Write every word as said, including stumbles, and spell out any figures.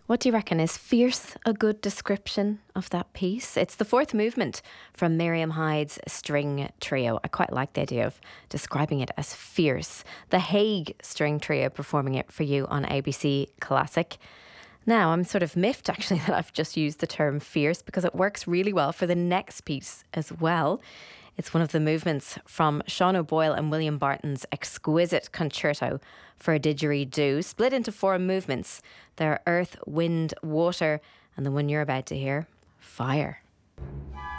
What do you reckon? Is fierce a good description of that piece? It's the fourth movement from Miriam Hyde's string trio. I quite like the idea of describing it as fierce. The Hague String Trio performing it for you on A B C Classic. Now, I'm sort of miffed actually that I've just used the term fierce because it works really well for the next piece as well. It's one of the movements from Sean O'Boyle and William Barton's exquisite concerto for a didgeridoo, split into four movements. They're earth, wind, water, and the one you're about to hear, fire.